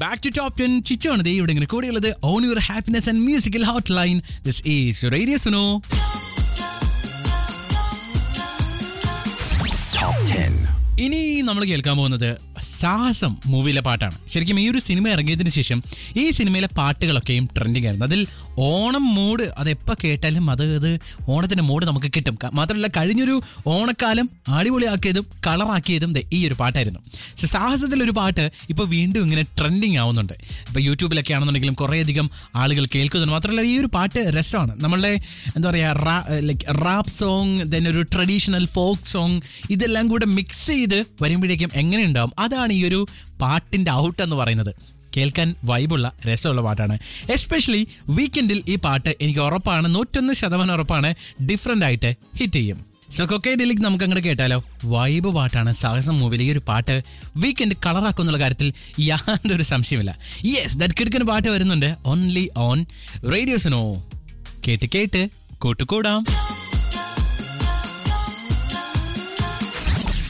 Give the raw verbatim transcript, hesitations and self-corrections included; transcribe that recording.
Back to top ten ചിച്ചാണ് ദേ ഇവിടെ ഇങ്ങനെ കൂടെയുള്ളത് on your happiness and musical hot line. This is radio Suno. ഇനി നമ്മൾ കേൾക്കാൻ പോകുന്നത് സാഹസം മൂവിയിലെ പാട്ടാണ്. ശരിക്കും ഈ ഒരു സിനിമ ഇറങ്ങിയതിന് ശേഷം ഈ സിനിമയിലെ പാട്ടുകളൊക്കെയും ട്രെൻഡിങ് ആയിരുന്നു. അതിൽ ഓണം മൂഡ് അതെപ്പോൾ കേട്ടാലും അത് അത് ഓണത്തിൻ്റെ മൂഡ് നമുക്ക് കിട്ടും. മാത്രമല്ല കഴിഞ്ഞൊരു ഓണക്കാലം അടിപൊളിയാക്കിയതും കളറാക്കിയതും ഈ ഒരു പാട്ടായിരുന്നു. സാഹസത്തിലൊരു പാട്ട് ഇപ്പോൾ വീണ്ടും ഇങ്ങനെ ട്രെൻഡിങ് ആവുന്നുണ്ട്. ഇപ്പോൾ യൂട്യൂബിലൊക്കെ ആണെന്നുണ്ടെങ്കിലും കുറേയധികം ആളുകൾ കേൾക്കുന്നുണ്ട്. മാത്രമല്ല ഈ ഒരു പാട്ട് രസമാണ്. നമ്മളുടെ എന്താ പറയുക ലൈക്ക് റാപ്പ് സോങ്, ദെൻ ഒരു ട്രഡീഷണൽ ഫോക്ക് സോങ്, ഇതെല്ലാം കൂടെ മിക്സ് ചെയ്ത് വരുമ്പോഴേക്കും എങ്ങനെയുണ്ടാവും, അതാണ് ഈ ഒരു പാട്ടിൻ്റെ ഔട്ട് എന്ന് പറയുന്നത്. കേൾക്കാൻ വൈബുള്ള രസമുള്ള പാട്ടാണ്. എസ്പെഷ്യലി വീക്കെൻഡിൽ ഈ പാട്ട് എനിക്ക് ഉറപ്പാണ്, നൂറ്റൊന്ന് ശതമാനം ഉറപ്പാണ് ഡിഫറെൻ്റ് ആയിട്ട് ഹിറ്റ് ചെയ്യും. സോ കൊക്കൈഡിലേക്ക് നമുക്ക് അങ്ങോട്ട് കേട്ടാലോ. വൈബ് പാട്ടാണ് സാഹസം മൂവിയിൽ. ഈ ഒരു പാട്ട് വീക്കെൻഡ് കളറാക്കും എന്നുള്ള കാര്യത്തിൽ യാതൊരു സംശയമില്ല. യെസ്, ദാറ്റ് കിടക്കുന്ന പാട്ട് വരുന്നുണ്ട് ഓൺലി ഓൺ റേഡിയോ സുനോ. കേട്ട് കേട്ട് കൂട്ടുകൂടാം.